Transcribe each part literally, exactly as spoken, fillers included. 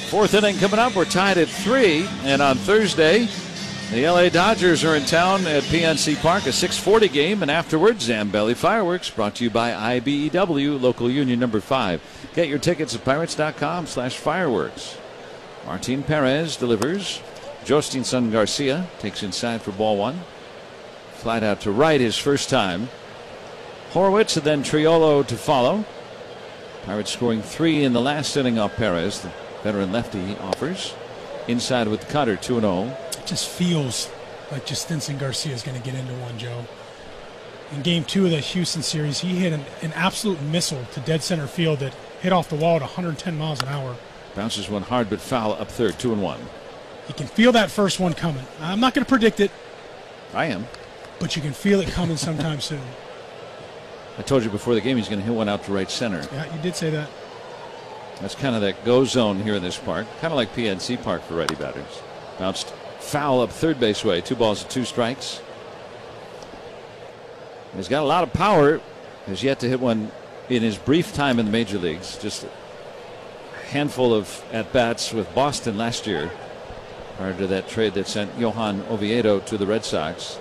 Fourth inning coming up. We're tied at three. And on Thursday, the L A Dodgers are in town at P N C Park, a six forty game. And afterwards, Zambelli Fireworks, brought to you by I B E W, local union number five. Get your tickets at pirates.com slash fireworks. Martin Perez delivers. Jostinson Garcia takes inside for ball one. Flat out to right his first time. Horwitz and then Triolo to follow. Pirates scoring three in the last inning off Perez. The veteran lefty offers. Inside with Cutter, two and oh. It just feels like Jostinson Garcia is going to get into one, Joe. In game two of the Houston series, he hit an, an absolute missile to dead center field that hit off the wall at one hundred ten miles an hour. Bounces one hard but foul up third, two and one. You can feel that first one coming. I'm not going to predict it. I am. But you can feel it coming sometime soon. I told you before the game he's going to hit one out to right center. Yeah, you did say that. That's kind of that go zone here in this park. Kind of like P N C Park for righty batters. Bounced foul up third base way. Two balls and two strikes. He's got a lot of power. Has yet to hit one in his brief time in the major leagues. Just a handful of at-bats with Boston last year. Prior to that trade that sent Johan Oviedo to the Red Sox.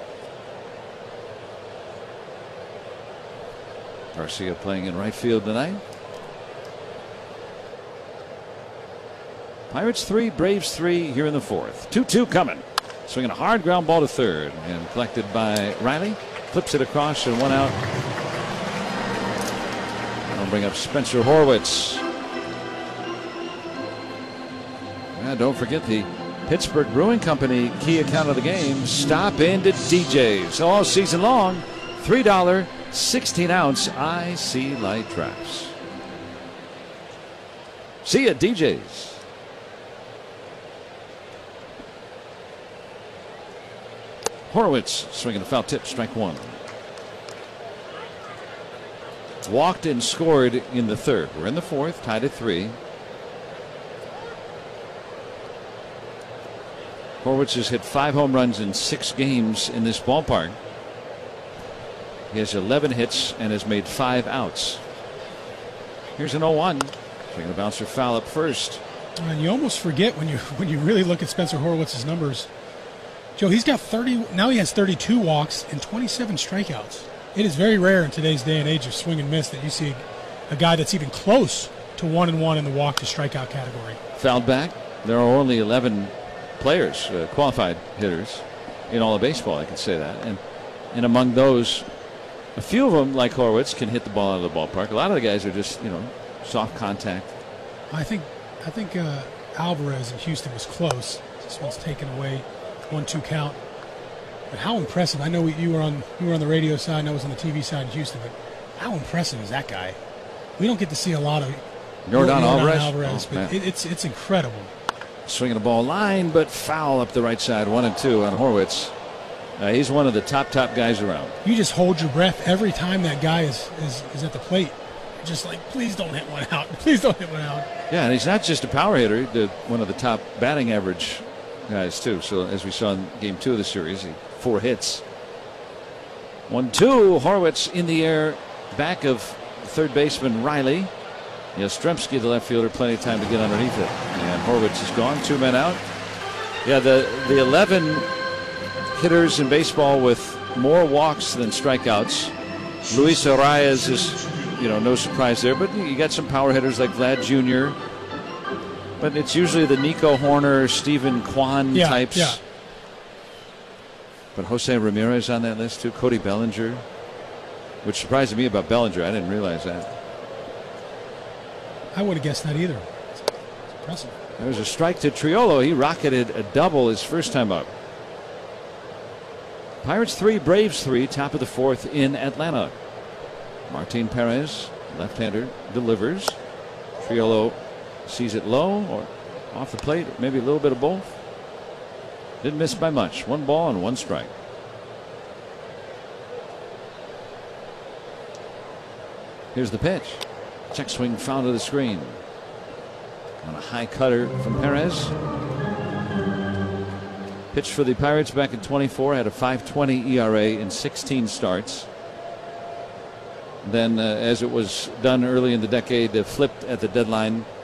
Garcia playing in right field tonight. Pirates three, Braves three here in the fourth. two two coming. Swinging a hard ground ball to third and collected by Riley. Flips it across and one out. I'll bring up Spencer Horwitz. Yeah, don't forget the Pittsburgh Brewing Company key account of the game. Stop into D J's all season long. three dollars sixteen ounce I C Light Drafts. See you at D J's. Horwitz swinging a foul tip, strike one. Walked and scored in the third. We're in the fourth, tied at three. Horwitz has hit five home runs in six games in this ballpark. He has eleven hits and has made five outs. Here's an oh one. Swinging a bouncer foul up first. And you almost forget when you when you really look at Spencer Horwitz's numbers. Joe, he's got thirty. Now he has thirty-two walks and twenty-seven strikeouts. It is very rare in today's day and age of swing and miss that you see a guy that's even close to one and one in the walk to strikeout category. Fouled back. There are only eleven players, uh, qualified hitters, in all of baseball. I can say that, and and among those, a few of them, like Horwitz, can hit the ball out of the ballpark. A lot of the guys are just, you know, soft contact. I think I think uh, Alvarez in Houston was close. This one's taken away. one two count. But how impressive. I know we, you were on you were on the radio side and I was on the T V side in Houston, but how impressive is that guy? We don't get to see a lot of Yordan Alvarez, Alvarez oh, but it, it's it's incredible. Swinging a ball line, but foul up the right side, one and two on Horwitz. Uh, he's one of the top, top guys around. You just hold your breath every time that guy is, is, is at the plate. You're just like, please don't hit one out. Please don't hit one out. Yeah, and he's not just a power hitter, the, one of the top batting average guys, too. So, as we saw in game two of the series, he, four hits. one two, Horwitz in the air, back of third baseman Riley. Yastrzemski, the left fielder, plenty of time to get underneath it. And Horwitz is gone, two men out. Yeah, the, the eleven hitters in baseball with more walks than strikeouts. Luis Arias is, you know, no surprise there, but you got some power hitters like Vlad Junior But it's usually the Nico Horner, Stephen Kwan yeah, types. Yeah. But Jose Ramirez on that list too. Cody Bellinger, which surprised me about Bellinger. I didn't realize that. I would have guessed that either. It's impressive. There was a strike to Triolo. He rocketed a double his first time up. Pirates three, Braves three, top of the fourth in Atlanta. Martin Perez, left-hander, delivers. Triolo sees it low or off the plate, maybe a little bit of both. Didn't miss by much. One ball and one strike. Here's the pitch. Check swing foul to the screen. On a high cutter from Perez. Pitched for the Pirates back in twenty-four, had a five twenty E R A in sixteen starts. Then, uh, as it was done early in the decade, uh, flipped at the deadline